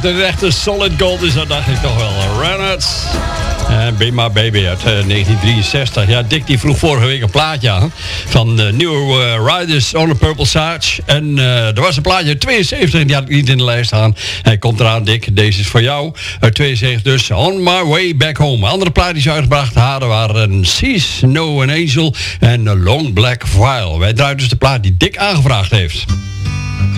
de echte solid gold is, dat dacht ik toch wel. Reynolds en Be My Baby uit 1963. Ja, Dick die vroeg vorige week een plaatje aan van New Riders on the Purple Sage. En er was een plaatje uit 72 en die had ik niet in de lijst staan. Hij komt eraan, Dick. Deze is voor jou. Uit 72 dus. On My Way Back Home. Andere plaatjes die ze uitgebracht hadden waren Seas, No an Angel en A Long Black File. Wij draaien dus de plaat die Dick aangevraagd heeft.